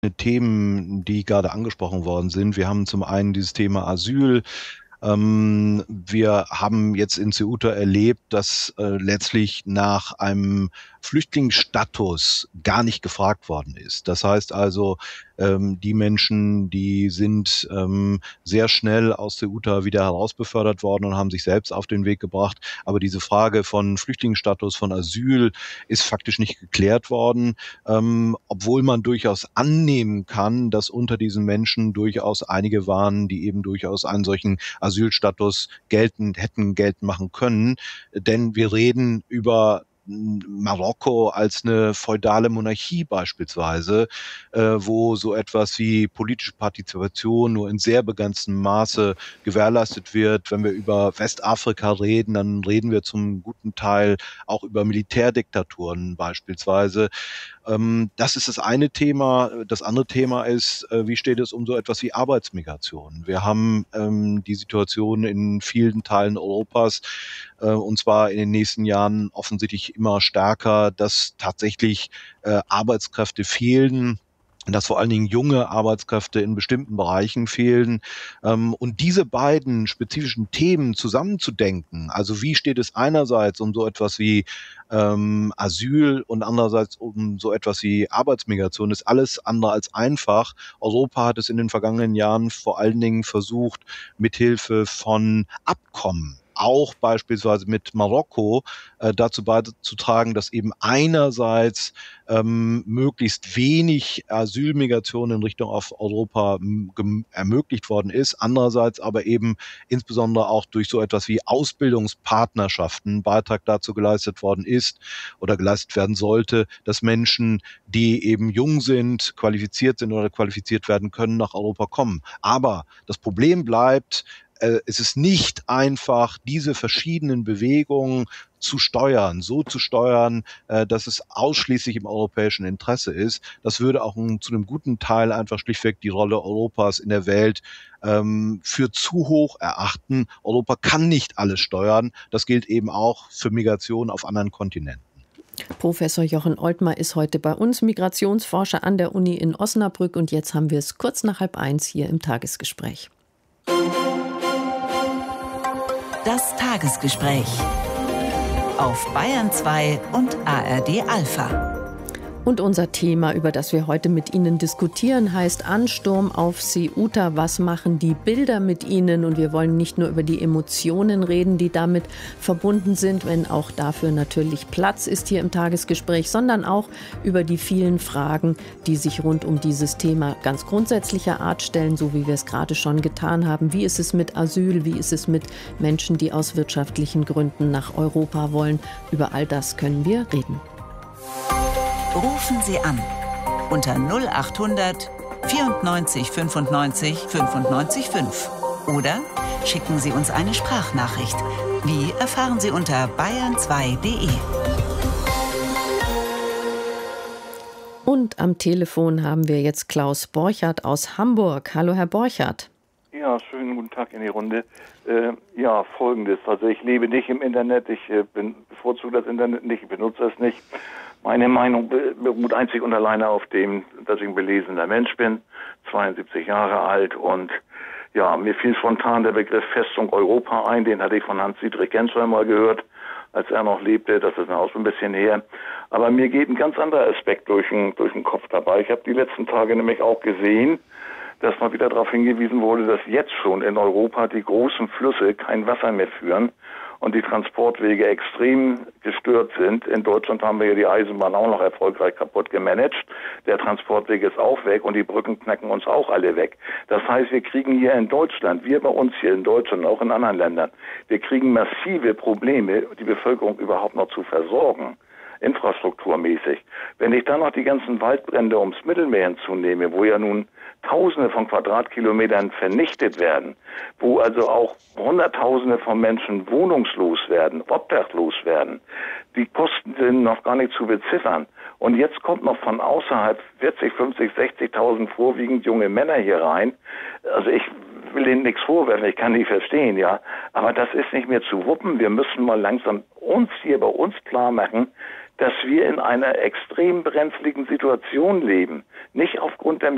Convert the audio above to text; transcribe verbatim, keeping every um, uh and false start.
Themen, die gerade angesprochen worden sind. Wir haben zum einen dieses Thema Asyl. Ähm, wir haben jetzt in Ceuta erlebt, dass äh, letztlich nach einem Flüchtlingsstatus gar nicht gefragt worden ist. Das heißt also, ähm, die Menschen, die sind ähm, sehr schnell aus Ceuta wieder herausbefördert worden und haben sich selbst auf den Weg gebracht. Aber diese Frage von Flüchtlingsstatus, von Asyl ist faktisch nicht geklärt worden, ähm, obwohl man durchaus annehmen kann, dass unter diesen Menschen durchaus einige waren, die eben durchaus einen solchen Asylstatus geltend hätten geltend machen können. Denn wir reden über Marokko als eine feudale Monarchie beispielsweise, äh, wo so etwas wie politische Partizipation nur in sehr begrenztem Maße gewährleistet wird. Wenn wir über Westafrika reden, dann reden wir zum guten Teil auch über Militärdiktaturen beispielsweise. Ähm, das ist das eine Thema. Das andere Thema ist, äh, wie steht es um so etwas wie Arbeitsmigration? Wir haben ähm, die Situation in vielen Teilen Europas, äh, und zwar in den nächsten Jahren offensichtlich immer stärker, dass tatsächlich äh, Arbeitskräfte fehlen, dass vor allen Dingen junge Arbeitskräfte in bestimmten Bereichen fehlen. Ähm, und diese beiden spezifischen Themen zusammenzudenken, also wie steht es einerseits um so etwas wie ähm, Asyl und andererseits um so etwas wie Arbeitsmigration, ist alles andere als einfach. Europa hat es in den vergangenen Jahren vor allen Dingen versucht, mithilfe von Abkommen, auch beispielsweise mit Marokko, äh, dazu beizutragen, dass eben einerseits ähm, möglichst wenig Asylmigration in Richtung auf Europa m, ermöglicht worden ist, andererseits aber eben insbesondere auch durch so etwas wie Ausbildungspartnerschaften ein Beitrag dazu geleistet worden ist oder geleistet werden sollte, dass Menschen, die eben jung sind, qualifiziert sind oder qualifiziert werden können, nach Europa kommen. Aber das Problem bleibt, es ist nicht einfach, diese verschiedenen Bewegungen zu steuern, so zu steuern, dass es ausschließlich im europäischen Interesse ist. Das würde auch zu einem guten Teil einfach schlichtweg die Rolle Europas in der Welt ähm, für zu hoch erachten. Europa kann nicht alles steuern. Das gilt eben auch für Migration auf anderen Kontinenten. Professor Jochen Oltmer ist heute bei uns, Migrationsforscher an der Uni in Osnabrück. Und jetzt haben wir es kurz nach halb eins hier im Tagesgespräch. Das Tagesgespräch auf Bayern zwei und A R D Alpha. Und unser Thema, über das wir heute mit Ihnen diskutieren, heißt Ansturm auf Ceuta. Was machen die Bilder mit Ihnen? Und wir wollen nicht nur über die Emotionen reden, die damit verbunden sind, wenn auch dafür natürlich Platz ist hier im Tagesgespräch, sondern auch über die vielen Fragen, die sich rund um dieses Thema ganz grundsätzlicher Art stellen, so wie wir es gerade schon getan haben. Wie ist es mit Asyl? Wie ist es mit Menschen, die aus wirtschaftlichen Gründen nach Europa wollen? Über all das können wir reden. Rufen Sie an unter null acht hundert vierundneunzig fünfundneunzig fünfundneunzig fünf oder schicken Sie uns eine Sprachnachricht. Wie erfahren Sie unter bayern zwei punkt de. Und am Telefon haben wir jetzt Klaus Borchardt aus Hamburg. Hallo, Herr Borchardt. Ja, schönen guten Tag in die Runde. Äh, ja, Folgendes. Also ich lebe nicht im Internet, ich äh, bin, bevorzuge das Internet nicht, ich benutze es nicht. Meine Meinung beruht einzig und alleine auf dem, dass ich ein belesener Mensch bin, zweiundsiebzig Jahre alt, und ja, mir fiel spontan der Begriff Festung Europa ein, den hatte ich von Hans-Dietrich Genscher mal gehört, als er noch lebte, das ist auch schon ein bisschen her. Aber mir geht ein ganz anderer Aspekt durch den, durch den Kopf dabei. Ich habe die letzten Tage nämlich auch gesehen, dass mal wieder darauf hingewiesen wurde, dass jetzt schon in Europa die großen Flüsse kein Wasser mehr führen und die Transportwege extrem gestört sind. In Deutschland haben wir ja die Eisenbahn auch noch erfolgreich kaputt gemanagt. Der Transportweg ist auch weg und die Brücken knacken uns auch alle weg. Das heißt, wir kriegen hier in Deutschland, wir bei uns hier in Deutschland, auch in anderen Ländern, wir kriegen massive Probleme, die Bevölkerung überhaupt noch zu versorgen, infrastrukturmäßig. Wenn ich dann noch die ganzen Waldbrände ums Mittelmeer hinzunehme, wo ja nun Tausende von Quadratkilometern vernichtet werden, wo also auch Hunderttausende von Menschen wohnungslos werden, obdachlos werden. Die Kosten sind noch gar nicht zu beziffern. Und jetzt kommt noch von außerhalb vierzig, fünfzig, sechzigtausend vorwiegend junge Männer hier rein. Also ich will ihnen nichts vorwerfen, ich kann die verstehen, ja. Aber das ist nicht mehr zu wuppen. Wir müssen mal langsam uns hier bei uns klar machen, dass wir in einer extrem brenzligen Situation leben. Nicht aufgrund der